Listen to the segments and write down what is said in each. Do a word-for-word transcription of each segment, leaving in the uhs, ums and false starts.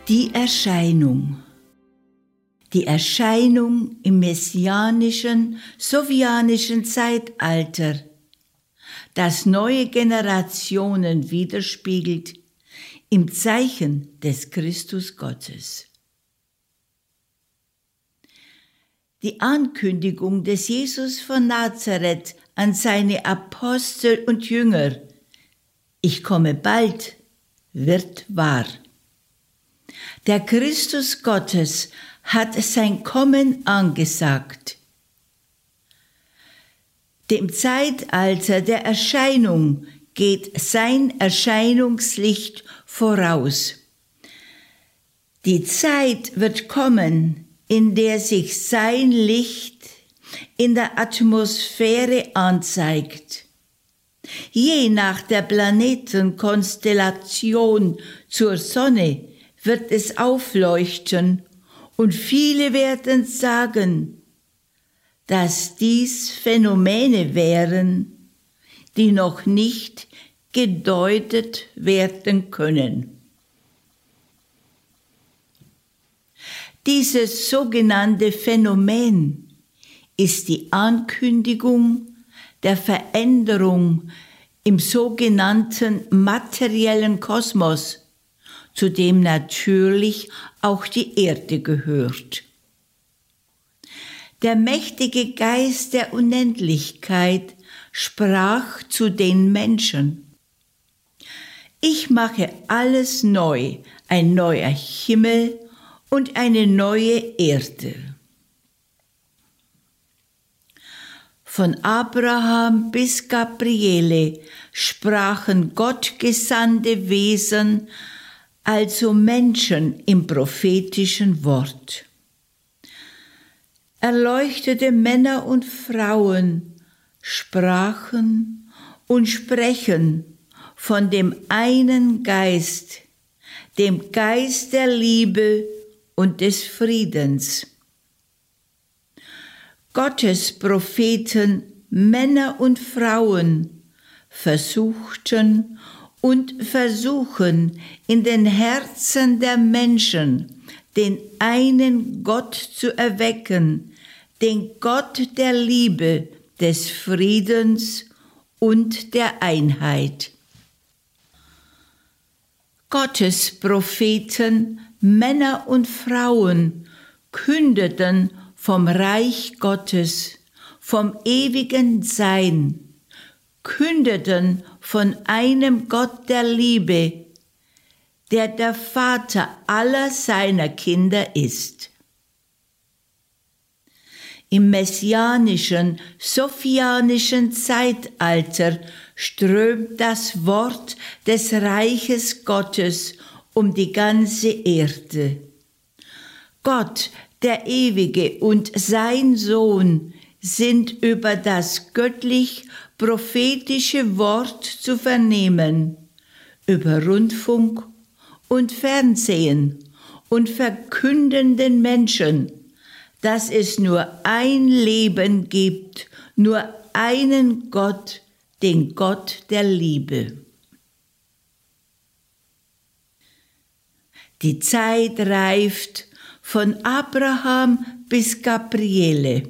Die Erscheinung. Die Erscheinung im messianischen, sovianischen Zeitalter, das neue Generationen widerspiegelt im Zeichen des Christus Gottes. Die Ankündigung des Jesus von Nazareth an seine Apostel und Jünger, ich komme bald, wird wahr. Der Christus Gottes hat sein Kommen angesagt. Dem Zeitalter der Erscheinung geht sein Erscheinungslicht voraus. Die Zeit wird kommen, in der sich sein Licht in der Atmosphäre anzeigt. Je nach der Planetenkonstellation zur Sonne wird es aufleuchten und viele werden sagen, dass dies Phänomene wären, die noch nicht gedeutet werden können. Dieses sogenannte Phänomen ist die Ankündigung der Veränderung im sogenannten materiellen Kosmos, zu dem natürlich auch die Erde gehört. Der mächtige Geist der Unendlichkeit sprach zu den Menschen: Ich mache alles neu, ein neuer Himmel und eine neue Erde. Von Abraham bis Gabriele sprachen gottgesandte Wesen, also Menschen im prophetischen Wort. Erleuchtete Männer und Frauen sprachen und sprechen von dem einen Geist, dem Geist der Liebe und des Friedens. Gottes Propheten, Männer und Frauen, versuchten und versuchen in den Herzen der Menschen den einen Gott zu erwecken, den Gott der Liebe, des Friedens und der Einheit. Gottes Propheten, Männer und Frauen kündeten vom Reich Gottes, vom ewigen Sein, kündeten von einem Gott der Liebe, der der Vater aller seiner Kinder ist. Im messianischen, sophianischen Zeitalter strömt das Wort des Reiches Gottes um die ganze Erde. Gott, der Ewige und sein Sohn sind über das göttlich-prophetische Wort zu vernehmen, über Rundfunk und Fernsehen und verkünden den Menschen, dass es nur ein Leben gibt, nur einen Gott, den Gott der Liebe. Die Zeit reift von Abraham bis Gabriele.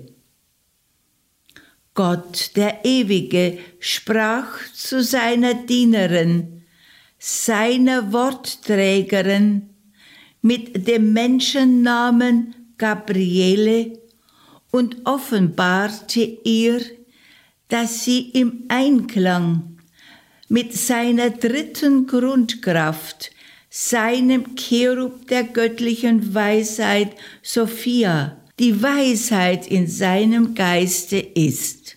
Gott, der Ewige, sprach zu seiner Dienerin, seiner Wortträgerin, mit dem Menschennamen Gabriele und offenbarte ihr, dass sie im Einklang mit seiner dritten Grundkraft, seinem Cherub der göttlichen Weisheit Sophia, die Weisheit in seinem Geiste ist.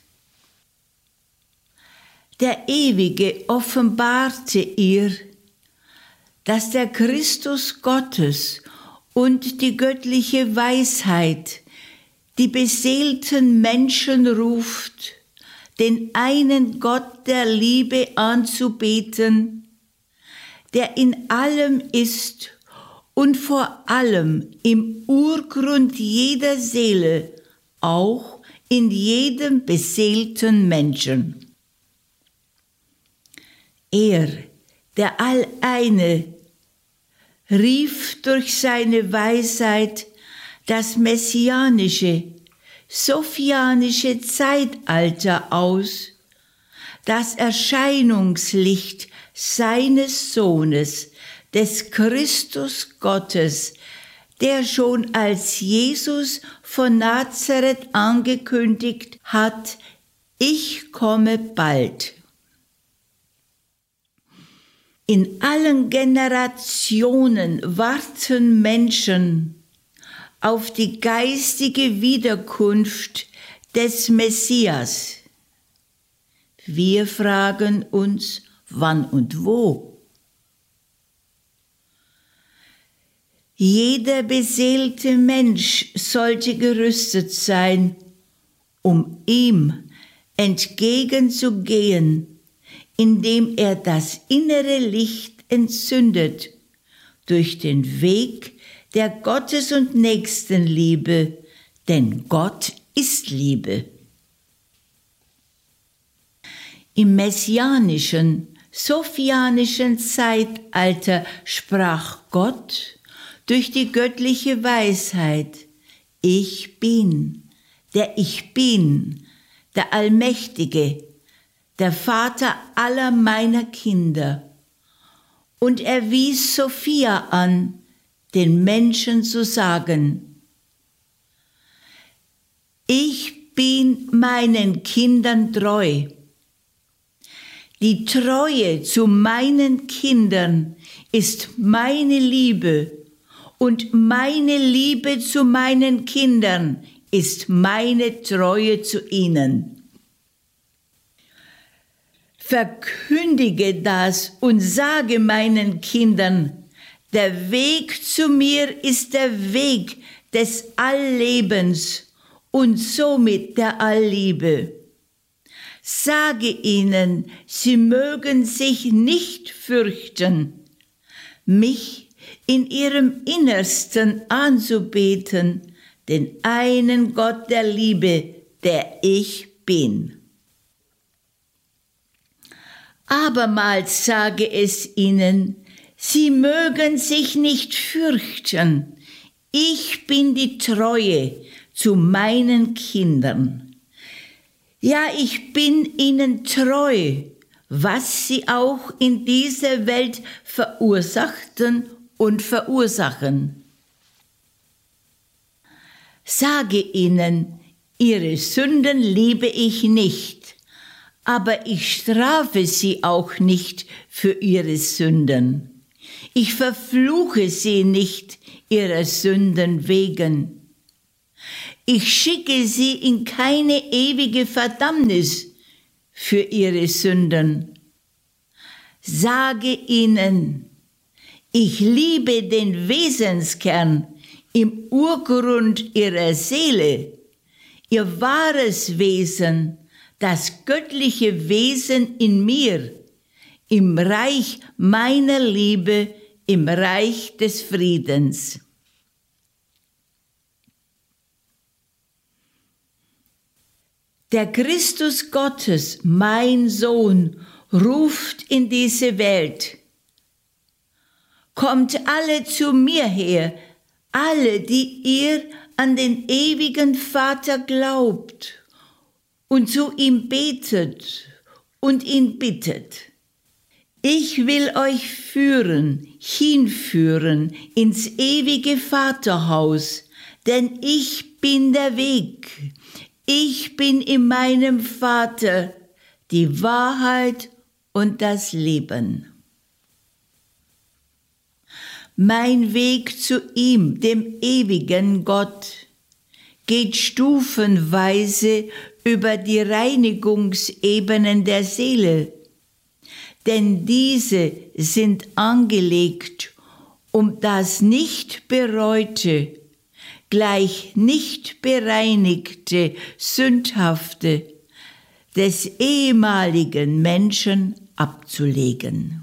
Der Ewige offenbarte ihr, dass der Christus Gottes und die göttliche Weisheit die beseelten Menschen ruft, den einen Gott der Liebe anzubeten, der in allem ist und vor allem im Urgrund jeder Seele, auch in jedem beseelten Menschen. Er, der Alleine, rief durch seine Weisheit das messianische, sophianische Zeitalter aus, das Erscheinungslicht seines Sohnes, des Christus Gottes, der schon als Jesus von Nazareth angekündigt hat, ich komme bald. In allen Generationen warten Menschen auf die geistige Wiederkunft des Messias. Wir fragen uns, wann und wo? Jeder beseelte Mensch sollte gerüstet sein, um ihm entgegenzugehen, indem er das innere Licht entzündet durch den Weg der Gottes- und Nächstenliebe, denn Gott ist Liebe. Im messianischen, sophianischen Zeitalter sprach Gott durch die göttliche Weisheit: Ich bin, der Ich Bin, der Allmächtige, der Vater aller meiner Kinder. Und er wies Sophia an, den Menschen zu sagen: Ich bin meinen Kindern treu. Die Treue zu meinen Kindern ist meine Liebe, und meine Liebe zu meinen Kindern ist meine Treue zu ihnen. Verkündige das und sage meinen Kindern: Der Weg zu mir ist der Weg des Alllebens und somit der Allliebe. Sage ihnen, sie mögen sich nicht fürchten, mich in ihrem Innersten anzubeten, den einen Gott der Liebe, der ich bin. Abermals sage es ihnen, sie mögen sich nicht fürchten, ich bin die Treue zu meinen Kindern. Ja, ich bin ihnen treu, was sie auch in dieser Welt verursachten und verursachen. Sage ihnen, ihre Sünden liebe ich nicht, aber ich strafe sie auch nicht für ihre Sünden. Ich verfluche sie nicht ihrer Sünden wegen. Ich schicke sie in keine ewige Verdammnis für ihre Sünden. Sage ihnen, ich liebe den Wesenskern im Urgrund ihrer Seele, ihr wahres Wesen, das göttliche Wesen in mir, im Reich meiner Liebe, im Reich des Friedens. Der Christus Gottes, mein Sohn, ruft in diese Welt. Kommt alle zu mir her, alle, die ihr an den ewigen Vater glaubt und zu ihm betet und ihn bittet. Ich will euch führen, hinführen ins ewige Vaterhaus, denn ich bin der Weg. Ich bin in meinem Vater die Wahrheit und das Leben. Mein Weg zu ihm, dem ewigen Gott, geht stufenweise über die Reinigungsebenen der Seele, denn diese sind angelegt, um das nicht bereute, gleich nicht bereinigte, sündhafte des ehemaligen Menschen abzulegen.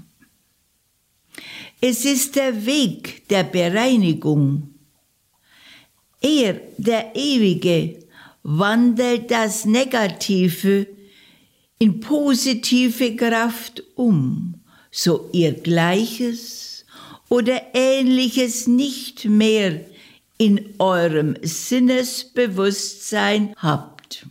Es ist der Weg der Bereinigung. Er, der Ewige, wandelt das Negative in positive Kraft um, so ihr Gleiches oder Ähnliches nicht mehr in eurem Sinnesbewusstsein habt.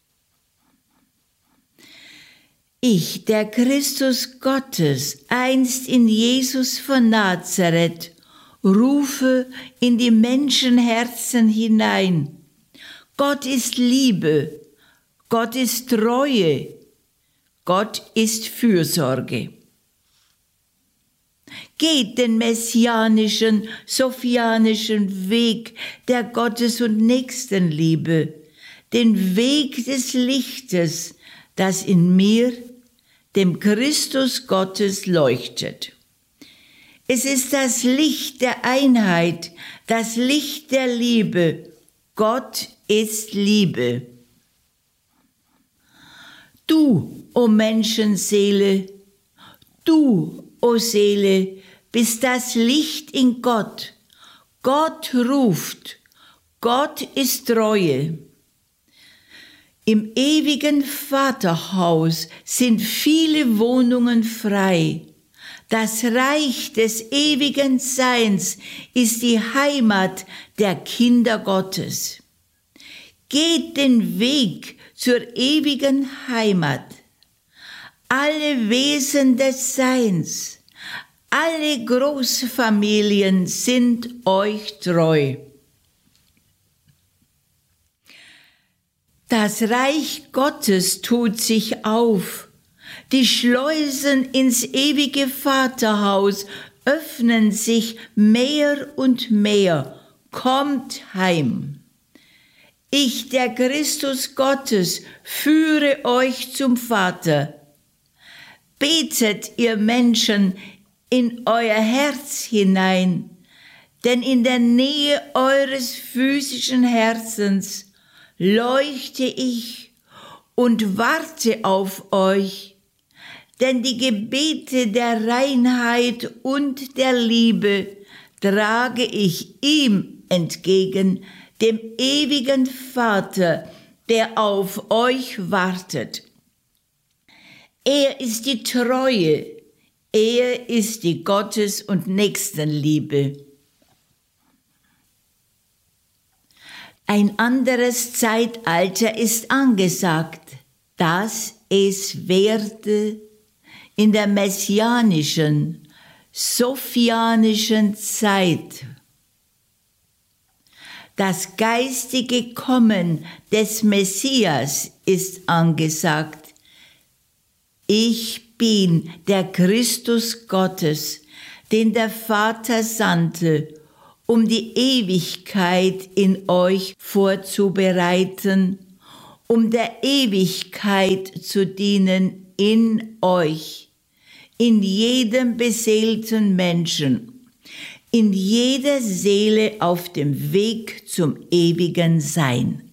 Ich, der Christus Gottes, einst in Jesus von Nazareth, rufe in die Menschenherzen hinein. Gott ist Liebe, Gott ist Treue, Gott ist Fürsorge. Geht den messianischen, sophianischen Weg der Gottes- und Nächstenliebe, den Weg des Lichtes, das in mir, dem Christus Gottes, leuchtet. Es ist das Licht der Einheit, das Licht der Liebe. Gott ist Liebe. Du, o Menschenseele, du, o Seele, bist das Licht in Gott. Gott ruft, Gott ist Treue. Im ewigen Vaterhaus sind viele Wohnungen frei. Das Reich des ewigen Seins ist die Heimat der Kinder Gottes. Geht den Weg zur ewigen Heimat. Alle Wesen des Seins, alle Großfamilien sind euch treu. Das Reich Gottes tut sich auf. Die Schleusen ins ewige Vaterhaus öffnen sich mehr und mehr. Kommt heim. Ich, der Christus Gottes, führe euch zum Vater. Betet, ihr Menschen, in euer Herz hinein, denn in der Nähe eures physischen Herzens leuchte ich und warte auf euch, denn die Gebete der Reinheit und der Liebe trage ich ihm entgegen, dem ewigen Vater, der auf euch wartet. Er ist die Treue, er ist die Gottes- und Nächstenliebe. Ein anderes Zeitalter ist angesagt, dass es werde in der messianischen, sophianischen Zeit. Das geistige Kommen des Messias ist angesagt. Ich bin der Christus Gottes, den der Vater sandte, um die Ewigkeit in euch vorzubereiten, um der Ewigkeit zu dienen in euch, in jedem beseelten Menschen, in jeder Seele auf dem Weg zum ewigen Sein.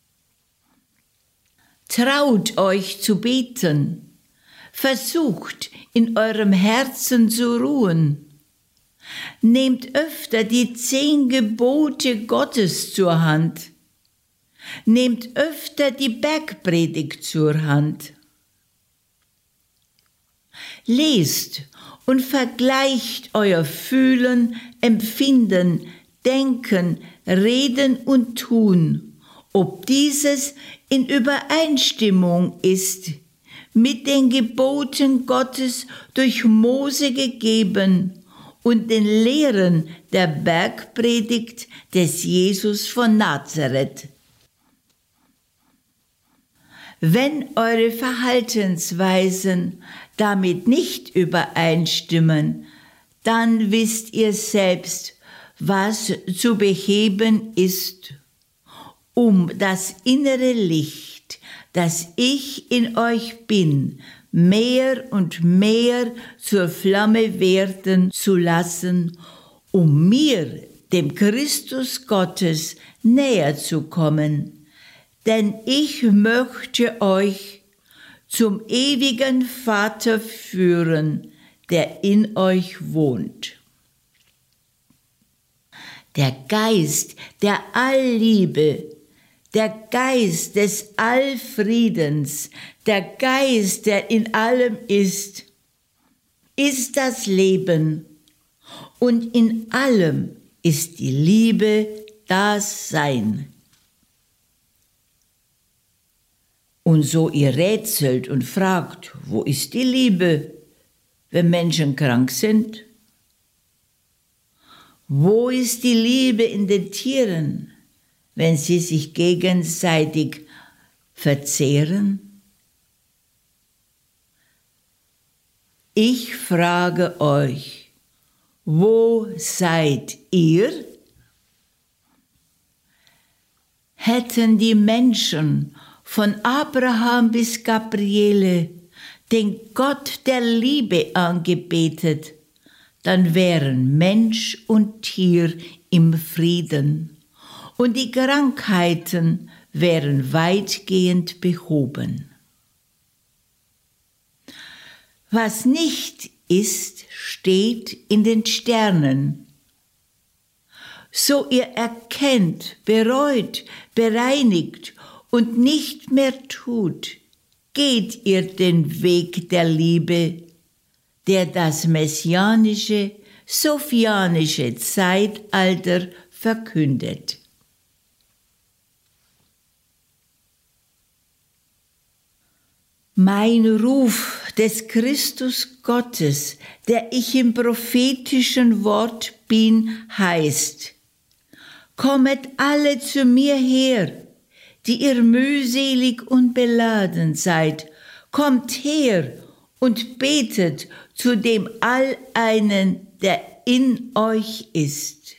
Traut euch zu beten, versucht in eurem Herzen zu ruhen, nehmt öfter die zehn Gebote Gottes zur Hand. Nehmt öfter die Bergpredigt zur Hand. Lest und vergleicht euer Fühlen, Empfinden, Denken, Reden und Tun, ob dieses in Übereinstimmung ist mit den Geboten Gottes durch Mose gegeben und den Lehren der Bergpredigt des Jesus von Nazareth. Wenn eure Verhaltensweisen damit nicht übereinstimmen, dann wisst ihr selbst, was zu beheben ist, um das innere Licht, das ich in euch bin, mehr und mehr zur Flamme werden zu lassen, um mir, dem Christus Gottes, näher zu kommen. Denn ich möchte euch zum ewigen Vater führen, der in euch wohnt. Der Geist der Allliebe, der Geist des Allfriedens, der Geist, der in allem ist, ist das Leben Und in allem ist die Liebe das Sein. Und so ihr rätselt und fragt, wo ist die Liebe, wenn Menschen krank sind? Wo ist die Liebe in den Tieren, wenn sie sich gegenseitig verzehren? Ich frage euch, wo seid ihr? Hätten die Menschen von Abraham bis Gabriele den Gott der Liebe angebetet, dann wären Mensch und Tier im Frieden und die Krankheiten wären weitgehend behoben. Was nicht ist, steht in den Sternen. So ihr erkennt, bereut, bereinigt und nicht mehr tut, geht ihr den Weg der Liebe, der das messianische, sophianische Zeitalter verkündet. Mein Ruf des Christus Gottes, der ich im prophetischen Wort bin, heißt: Kommet alle zu mir her, die ihr mühselig und beladen seid, kommt her und betet zu dem Alleinen, der in euch ist.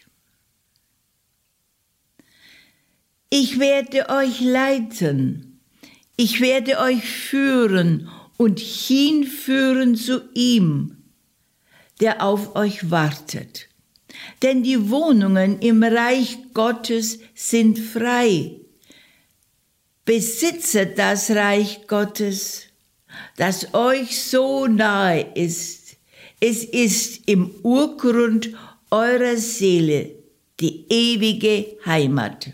Ich werde euch leiten, ich werde euch führen und hinführen zu ihm, der auf euch wartet. Denn die Wohnungen im Reich Gottes sind frei. Besitzet das Reich Gottes, das euch so nahe ist. Es ist im Urgrund eurer Seele die ewige Heimat.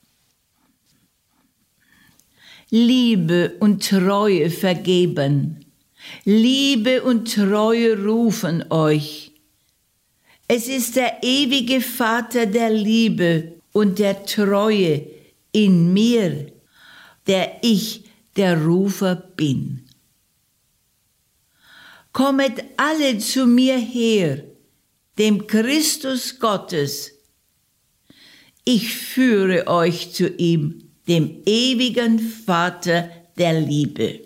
Liebe und Treue vergeben, Liebe und Treue rufen euch. Es ist der ewige Vater der Liebe und der Treue in mir, der ich der Rufer bin. Kommet alle zu mir her, dem Christus Gottes. Ich führe euch zu ihm, dem ewigen Vater der Liebe.